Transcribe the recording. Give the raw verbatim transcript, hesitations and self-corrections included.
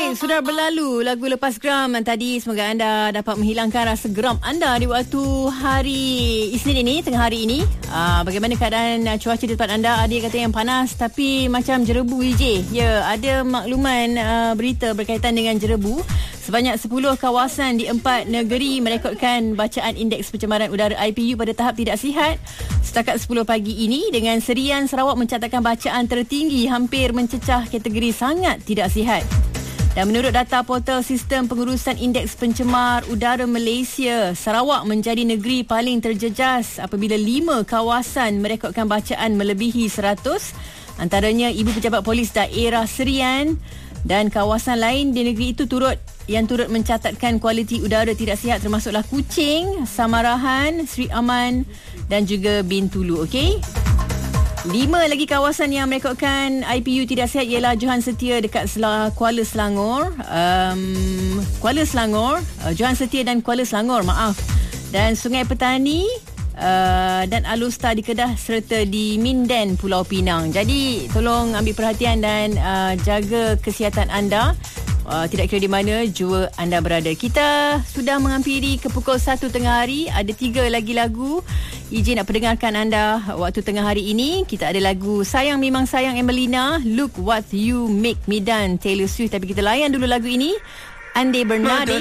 Baik, sudah berlalu lagu Lepas Geram tadi. Semoga anda dapat menghilangkan rasa geram anda di waktu hari Isnin ini, tengah hari ini. Aa, bagaimana keadaan cuaca di tempat anda? Ada yang kata yang panas tapi macam jerebu, V J. Ya, ada makluman aa, berita berkaitan dengan jerebu. Sebanyak sepuluh kawasan di empat negeri merekodkan bacaan indeks pencemaran udara I P U pada tahap tidak sihat. Setakat sepuluh pagi ini, dengan serian Sarawak mencatatkan bacaan tertinggi hampir mencecah kategori sangat tidak sihat. Dan menurut data portal Sistem Pengurusan Indeks Pencemar Udara Malaysia, Sarawak menjadi negeri paling terjejas apabila lima kawasan merekodkan bacaan melebihi seratus. Antaranya Ibu Pejabat Polis Daerah Serian dan kawasan lain di negeri itu turut yang turut mencatatkan kualiti udara tidak sihat termasuklah Kuching, Samarahan, Sri Aman dan juga Bintulu. Okey. Lima lagi kawasan yang merekodkan I P U tidak sihat ialah Johan Setia dekat Sel- Kuala Selangor, um, Kuala Selangor, uh, Johan Setia dan Kuala Selangor, maaf. Dan Sungai Petani uh, dan Alustar di Kedah serta di Minden, Pulau Pinang. Jadi tolong ambil perhatian dan uh, jaga kesihatan anda. Uh, tidak kira di mana jua anda berada. Kita sudah menghampiri ke pukul satu tengah hari. Ada tiga lagi lagu izin nak perdengarkan anda waktu tengah hari ini. Kita ada lagu Sayang Memang Sayang Emelina, Look What You Make Me Done Taylor Swift. Tapi kita layan dulu lagu ini, Ande Bernardi.